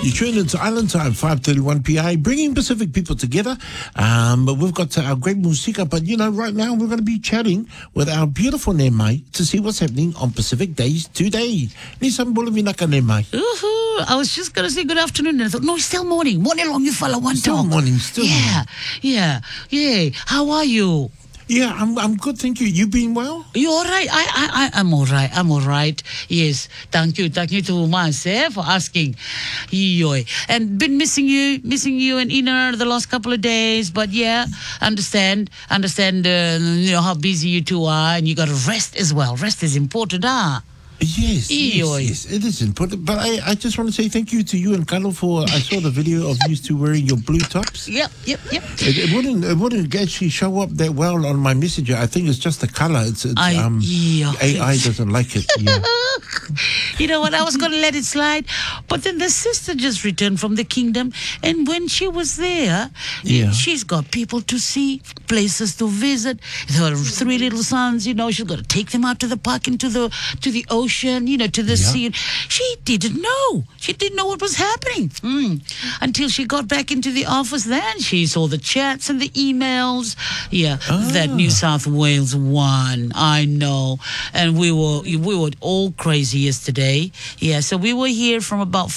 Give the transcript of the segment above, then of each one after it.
You tune into Island Time, 5:31 PI, bringing Pacific people together. But we've got our great musika. But, you know, right now we're going to be chatting with our beautiful Nemai to see what's happening on Pacific Days today. Ni sambula vinaka Nemai. I was just going to say good afternoon, and I thought, no, it's still morning. Morning long, you fella, one Still talk. morning, still morning. Yeah. How are you? Yeah, I'm good, thank you. You been well? You all right? I'm all right. I'm all right. Yes. Thank you to myself for asking. Yoy. And been missing you and Ina the last couple of days. But yeah, understand, you know, how busy you two are, and you got to rest as well. Rest is important, Yes, it is important. But I just want to say thank you to you and Carlo for, I saw the video of you two wearing your blue tops. Yep. It wouldn't actually show up that well on my messenger. I think it's just the color. AI doesn't like it. Yeah. You know what? I was going to let it slide, but then the sister just returned from the kingdom, and when she was there, she's got people to see, places to visit. Her 3 little sons, you know, she's got to take them out to the park and to the ocean, you know, to the sea. She didn't know. She didn't know what was happening until she got back into the office. Then she saw the chats and the emails. That New South Wales won. I know, and we were all crazy yesterday. So we were here from about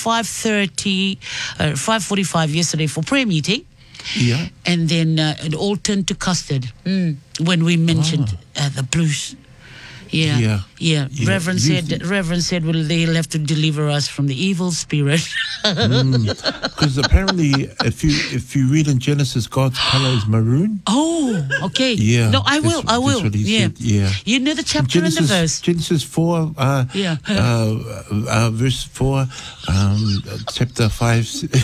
5:45 yesterday for prayer meeting. And then it all turned to custard when we mentioned the blues. Reverend said, well, they'll have to deliver us from the evil spirit. Because apparently, if you read in Genesis, God's color is maroon. Oh, okay. No, I will. That's what he said. You know the chapter and the verse. Genesis 4, verse 4, chapter 5.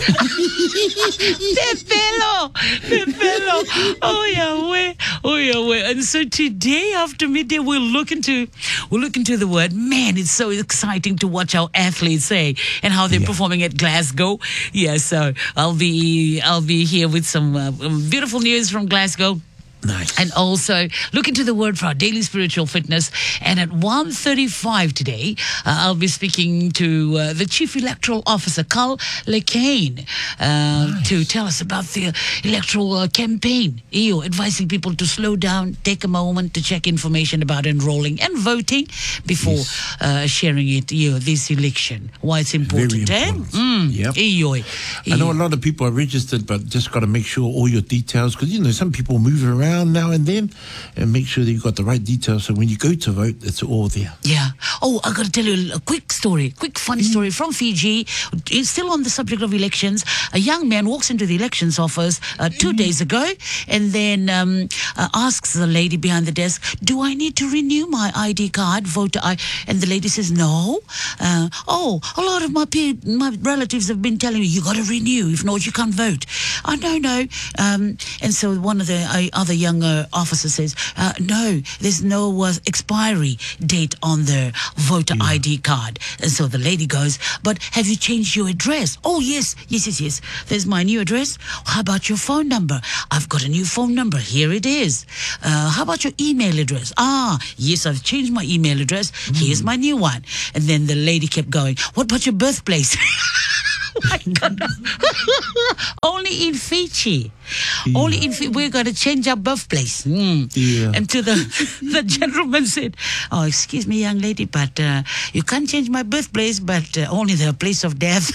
Pepelo. Oh, Yahweh. And so today after midday, we'll look into the word. Man, it's so exciting to watch our athletes and how they're performing at Glasgow. So I'll be here with some beautiful news from Glasgow. Nice. And also look into the word for our daily spiritual fitness. And at 1:35 today, I'll be speaking to the Chief Electoral Officer, Carl Lecane, to tell us about the electoral campaign. Advising people to slow down, take a moment to check information about enrolling and voting before sharing it, this election. Why it's important. Very important. I know a lot of people are registered, but just got to make sure all your details, because, you know, some people move around now and then, and make sure that you've got the right details so when you go to vote, it's all there. Oh, I got to tell you a quick funny story from Fiji. It's still on the subject of elections. A young man walks into the elections office 2 days ago, and then asks the lady behind the desk, do I need to renew my ID card, voter ID? And the lady says, no. A lot of my relatives have been telling me, you got to renew, if not you can't vote. No. And so one of the other younger officer says, no, there's no expiry date on the voter ID card. And so the lady goes, but have you changed your address? Oh, yes. There's my new address. How about your phone number? I've got a new phone number. Here it is. How about your email address? Yes, I've changed my email address. Here's my new one. And then the lady kept going, what about your birthplace? My God. Only in Fiji. We're going to change our birthplace. And to the gentleman said, oh, excuse me, young lady, but you can't change my birthplace, but only the place of death.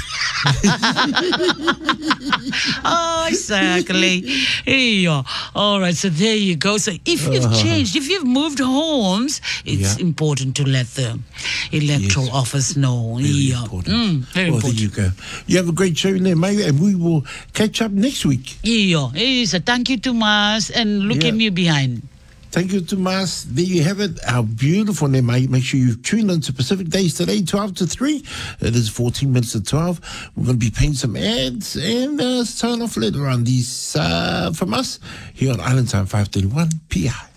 Exactly. All right, so there you go. So if you've changed, if you've moved homes, it's important to let the electoral office know. Very important. Very important. There you go. You have a great show there, mate, and we will catch up next week. So thank you, Tomas, and look at me behind. Thank you, Tomas. There you have it, our beautiful name, mate. Make sure you tune in to Pacific Days today, 12 to 3. It is 14 minutes to 12. We're going to be paying some ads and sign off later on these from us here on Island Time 5:31 PI.